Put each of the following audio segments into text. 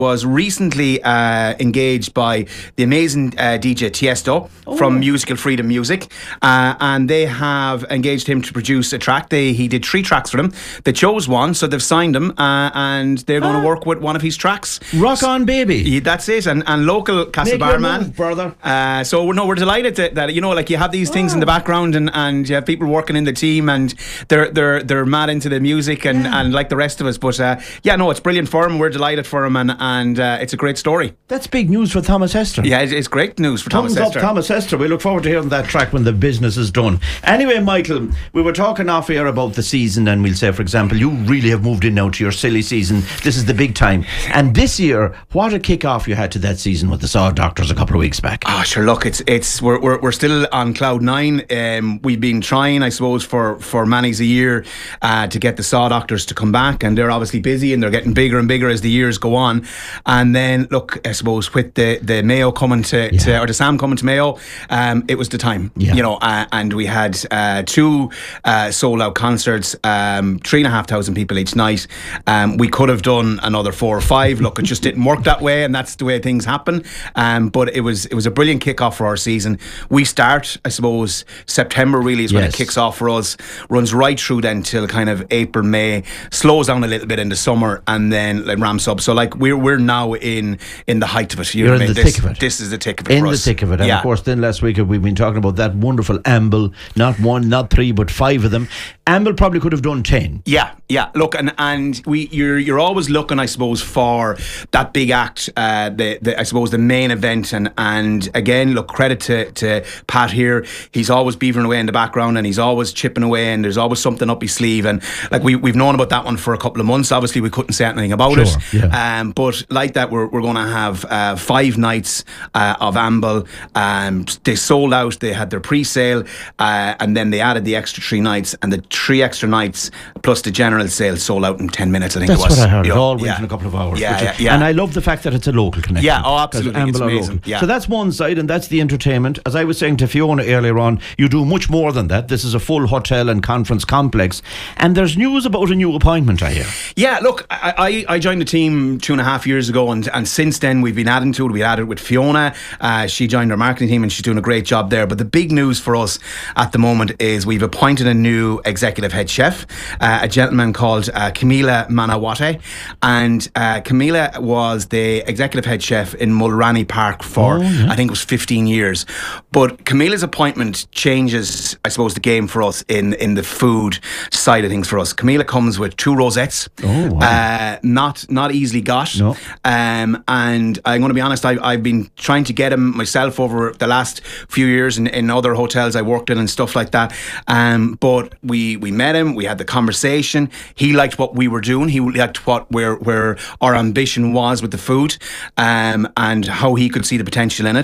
was recently engaged by the amazing DJ Tiesto from Musical Freedom Music, and they have engaged him to produce a track. He did 3 tracks for them. They chose one, so they've signed him, and they're going to work with one of his tracks. Rock on, baby. Yeah, that's it. And local Castlebar man, brother. So we're delighted that like you have these things in the background, and you have people working in the team, and they're mad into the music and like the rest of us. But it's brilliant for him. We're delighted for him, and it's a great story. That's big news for Thomas Hester. Yeah, it's great news for Thomas Hester. Thumbs up, Thomas Hester. We look forward to hearing that track when the business is done. Anyway, Michael, we were talking off air about the season, and we'll say, for example, you really have moved in now to your silly season. This is the big time. And this year, what a kick-off you had to that season with the Saw Doctors a couple of weeks back. Oh, sure. Look, we're still on cloud 9. We've been trying, I suppose, for many's a year to get the Saw Doctors to come back, and they're obviously busy, and they're getting bigger and bigger as the years go on. And then, look, I suppose with the Mayo coming or the Sam coming to Mayo, it was the time, and we had 2 sold out concerts, 3,500 people each night. We could have done another 4 or 5. Look, it just didn't work that way, and that's the way things happen. But it was a brilliant kick-off for our season. We start, I suppose, September really is when it kicks off for us, runs right through then till kind of April, May, slows down a little bit in the summer, and then ramps up. So like we're now in the height of it. You're in the thick of it. This is the thick of it. In the thick of it. And of course, then last week we've been talking about that wonderful Amble, not 1, not 3, but 5 of them. Amble probably could have done 10. Yeah. Look, and you're always looking, I suppose, for that big act, I suppose the main event, and again, look, credit to Pat here. He's always beavering away in the background, and he's always chipping away, and there's always something up his sleeve. And like we've known about that one for a couple of months. Obviously, we couldn't say anything about it. Yeah. But like that, we're going to have 5 nights of Amble. They sold out. They had their pre-sale, and then they added the extra 3 nights, and the 3 extra nights plus the general sale sold out in 10 minutes. I think that's it was. That's what I heard. It all went in a couple of hours. Yeah. And I love the fact that it's a local connection. Yeah, absolutely. Amble it's amazing. Local. Yeah. So that's one side, and that's the entertainment. As I was saying to Fiona earlier on, you do much more than that. This is a full hotel and conference complex, and there's news about a new appointment, I hear. Yeah, look, I joined the team 2.5 years ago, and since then we've been adding to it. We added with Fiona. She joined our marketing team, and she's doing a great job there. But the big news for us at the moment is we've appointed a new executive head chef, a gentleman called Camila Manawate, and Camila was the executive head chef in Mulranny Park for I think it was 15 years. But Camila's appointment changes, I suppose, the game for us in the food side of things for us. Camila comes with 2 rosettes, not easily got. No. And I'm going to be honest, I've been trying to get him myself over the last few years in other hotels I worked in and stuff like that. But we met him, we had the conversation. He liked what we were doing. He liked where our ambition was with the food, and how he could see the potential in it.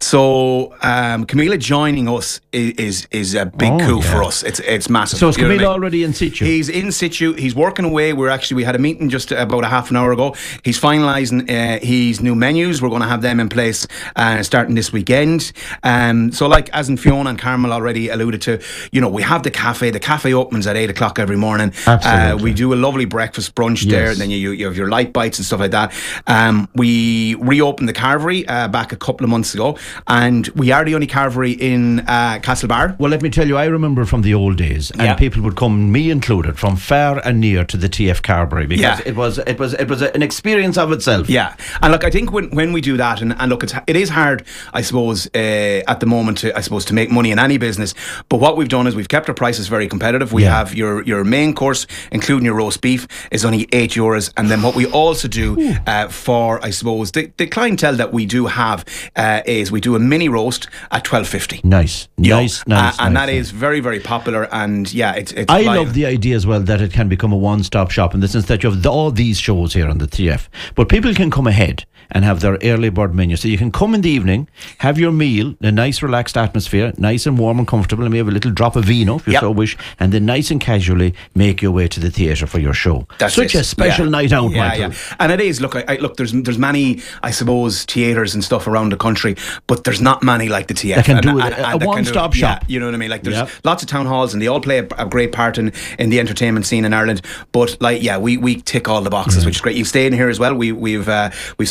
So Camila joining us is a big coup for us. It's massive. So is Camila already in situ? He's in situ. He's working away. We had a meeting just about a half an hour ago. He's finalising his new menus. We're going to have them in place starting this weekend. So like as in Fiona and Carmel already alluded to, we have the cafe. The cafe opens at 8 o'clock every morning. Absolutely. We do a lovely breakfast brunch there, and then you have your light bites and stuff like that. We reopened the carvery back a couple of months ago, and we are the only carvery in Castlebar. Well, let me tell you, I remember from the old days, and people would come, me included, from far and near to the TF Carvery, because it was an experience of itself. Yeah, and look, I think when we do that, and look, it is hard, I suppose, at the moment to make money in any business. But what we've done is we've kept our prices very competitive. We have your main course, including your roast beef, is only €8, and then what we also do for, I suppose, the clientele that we do have is we do a mini roast at $12.50. Nice. And that is very, very popular, and it's I love the idea as well that it can become a one-stop shop in the sense that you have all these shows here on the TF, but people can come ahead and have their early bird menu. So you can come in the evening, have your meal, a nice relaxed atmosphere, nice and warm and comfortable, and maybe have a little drop of vino if you so wish, and then nice and casually make your way to the theatre for your show. That's such a special night out, Michael. Yeah. And it is. Look, there's many, I suppose, theatres and stuff around the country, but there's not many like the TF. That can do a one-stop shop. You know what I mean? Like there's lots of town halls, and they all play a great part in the entertainment scene in Ireland. But we tick all the boxes, which is great. You stay in here as well. we've